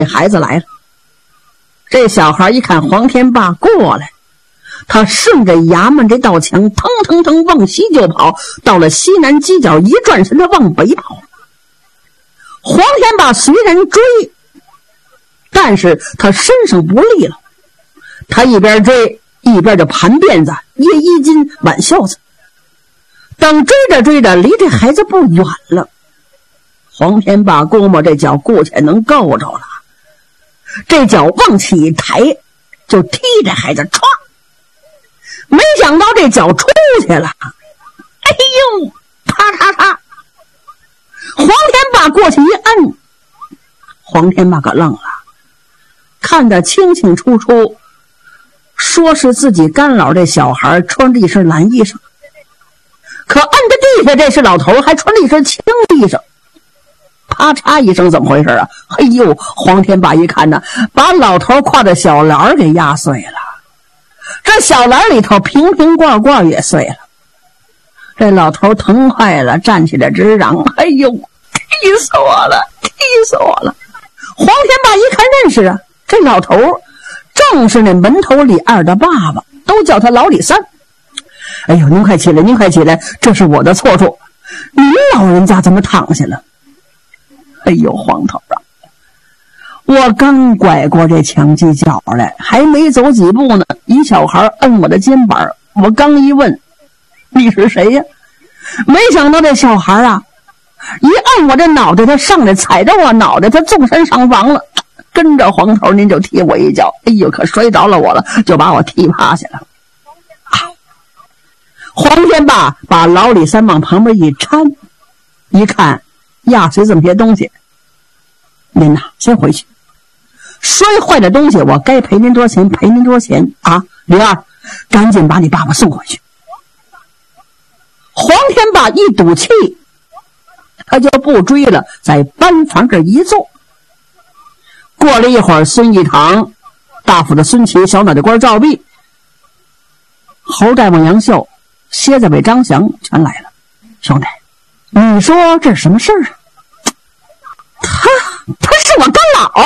孩子来了。这小孩一看黄天霸过来，他顺着衙门这道墙腾腾腾往西就跑，到了西南犄角一转身，他往北跑。黄天霸虽然追，但是他身上不利了，他一边追一边就盘辫子、掖衣襟、挽袖子。等追着追着，离这孩子不远了，黄天霸估摸这脚顾且能够着了，这脚往起一抬，就踢这孩子，唰！没想到这脚出去了，哎呦，啪嚓嚓！黄天霸过去一摁，黄天霸可愣了，看得清清楚楚，说是自己干老这小孩穿着一身蓝衣裳，可摁着地下这是老头还穿着一身青衣裳。啪嚓一声，怎么回事啊？哎呦，黄天霸一看呢，把老头挎着小篮给压碎了，这小篮里头瓶瓶罐罐也碎了。这老头疼坏了，站起来直嚷：哎呦，气死我了，气死我了！黄天霸一看认识啊，这老头正是那门头李二的爸爸，都叫他老李三。哎呦，您快起来，您快起来，这是我的错处，您老人家怎么躺下了？哎呦，黄头啊，我刚拐过这墙犄角来，还没走几步呢，一小孩摁我的肩膀，我刚一问你是谁呀？没想到这小孩啊，一摁我这脑袋，他上来踩着我脑袋，他纵身上房了，跟着黄头您就踢我一脚，哎呦，可摔着了我了，就把我踢趴下了。黄天霸把老李三往旁边一搀，一看压碎这么些东西，您呐先回去，摔坏的东西我该赔您多少钱赔您多少钱啊！李二，赶紧把你爸爸送回去。黄天霸一赌气，他就不追了，在班房这一坐。过了一会儿，孙义堂、大夫的孙琦、小脑袋官赵弼、侯大王杨秀、蝎子尾张翔全来了。兄弟，你说这是什么事儿啊？他是我干老。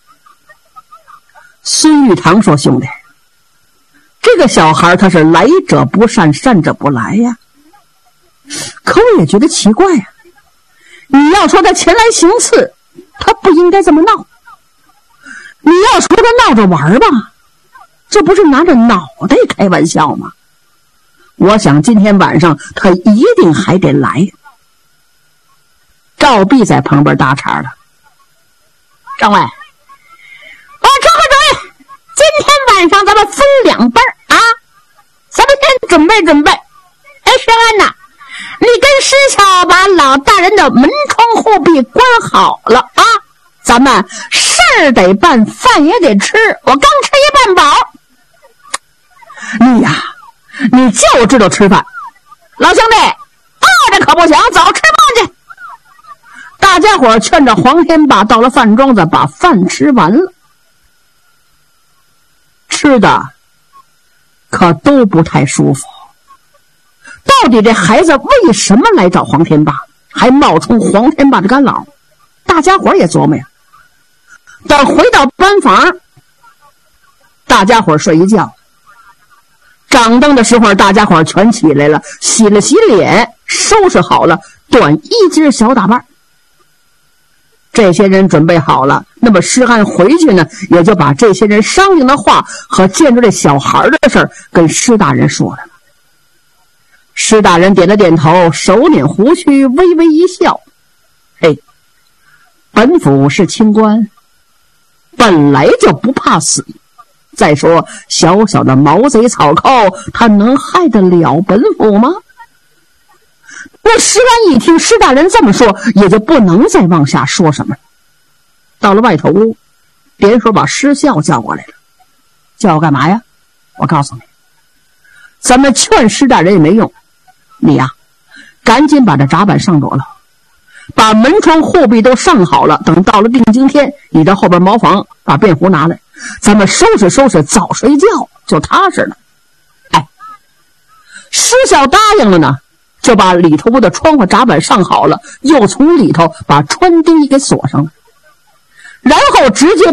孙玉堂说：兄弟，这个小孩他是来者不善，善者不来呀。可我也觉得奇怪呀，你要说他前来行刺，他不应该这么闹。你要说他闹着玩吧，这不是拿着脑袋开玩笑吗？我想今天晚上他一定还得来。赵弼在旁边搭茬了：政委，我出个主意，今天晚上咱们分两班啊，咱们先准备准备。哎，薛安呐，你跟师巧把老大人的门窗户壁关好了啊，咱们事儿得办，饭也得吃，我刚吃一半饱。你呀，你就知道吃饭，老兄弟，饿着可不行，走吃饭去。大家伙劝着黄天霸到了饭庄子，把饭吃完了。吃的可都不太舒服。到底这孩子为什么来找黄天霸，还冒充黄天霸的干老？大家伙也琢磨呀。等回到班房，大家伙睡一觉。掌灯的时候，大家伙全起来了，洗了洗脸，收拾好了，短衣襟小打扮。这些人准备好了，那么施安回去呢，也就把这些人商量的话和见着这小孩的事儿跟施大人说了。施大人点了点头，手捻胡须，微微一笑：嘿，本府是清官，本来就不怕死。再说小小的毛贼草寇，他能害得了本府吗？那施安一听施大人这么说，也就不能再往下说什么。到了外头屋，连说把施孝叫过来了。叫我干嘛呀？我告诉你，咱们劝施大人也没用，你呀，赶紧把这闸板上着了，把门窗户壁都上好了，等到了定经天，你到后边茅房把便壶拿来，咱们收拾收拾，早睡觉就踏实了。哎，施孝答应了呢，就把里头屋的窗户闸板上好了，又从里头把穿钉给锁上了。 然后直接